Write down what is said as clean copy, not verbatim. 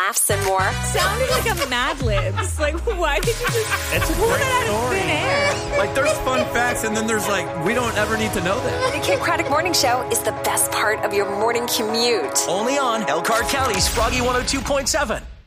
laughs, and more. Sounded like a Mad Libs. Like, why did you just It's a pull great that out of thin air? Like, there's fun facts, and then there's we don't ever need to know that. The Kid Craddock Morning Show is the best part of your morning commute. Only on Elkhart County's Froggy 102.7.